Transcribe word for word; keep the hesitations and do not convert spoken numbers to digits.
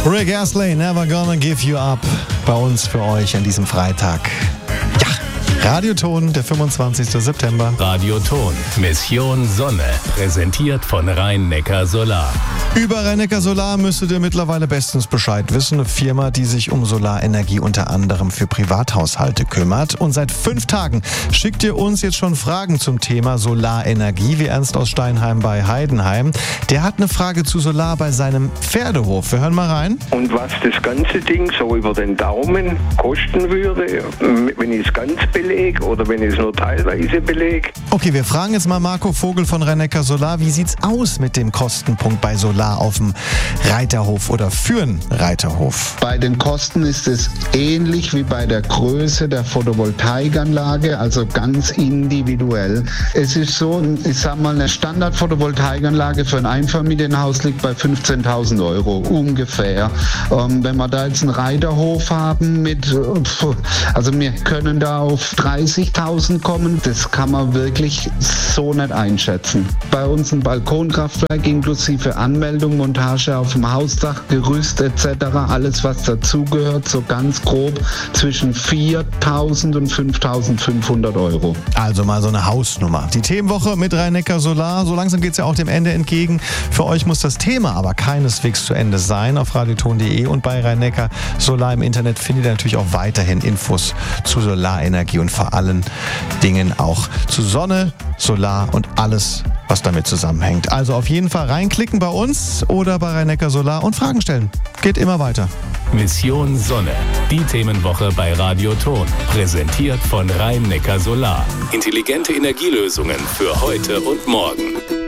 Rick Astley, Never Gonna Give You Up, bei uns für euch an diesem Freitag. Ja, Radioton, der fünfundzwanzigsten September. Radioton, Mission Sonne, präsentiert von Rhein-Neckar Solar. Über Rhein-Neckar Solar müsstet ihr mittlerweile bestens Bescheid wissen. Eine Firma, die sich um Solarenergie unter anderem für Privathaushalte kümmert. Und seit fünf Tagen schickt ihr uns jetzt schon Fragen zum Thema Solarenergie, wie Ernst aus Steinheim bei Heidenheim. Der hat eine Frage zu Solar bei seinem Pferdehof. Wir hören mal rein. Und was das ganze Ding so über den Daumen kosten würde, wenn ich es ganz belege oder wenn ich es nur teilweise belege. Okay, wir fragen jetzt mal Marco Vogel von Rhein-Neckar Solar. Wie sieht's aus mit dem Kostenpunkt bei Solar auf dem Reiterhof oder für einen Reiterhof? Bei den Kosten ist es ähnlich wie bei der Größe der Photovoltaikanlage, also ganz individuell. Es ist so, ich sag mal, eine Standard-Photovoltaikanlage für ein Einfamilienhaus liegt bei fünfzehntausend Euro ungefähr. Ähm, wenn wir da jetzt einen Reiterhof haben mit, also wir können da auf dreißigtausend kommen, das kann man wirklich so nicht einschätzen. Bei uns ein Balkonkraftwerk inklusive Anmeldung, Montage auf dem Hausdach, Gerüst et cetera, alles was dazugehört, so ganz grob zwischen viertausend und fünftausendfünfhundert Euro. Also mal so eine Hausnummer. Die Themenwoche mit Rhein-Neckar Solar, so langsam geht es ja auch dem Ende entgegen. Für euch muss das Thema aber keineswegs zu Ende sein. Auf radioton punkt de und bei Rhein-Neckar Solar im Internet findet ihr natürlich auch weiterhin Infos zu Solarenergie und vor allen Dingen auch zu Sonne, Solar und alles, was damit zusammenhängt. Also auf jeden Fall reinklicken bei uns oder bei Rhein-Neckar Solar und Fragen stellen. Geht immer weiter. Mission Sonne, die Themenwoche bei Radioton, präsentiert von Rhein-Neckar Solar. Intelligente Energielösungen für heute und morgen.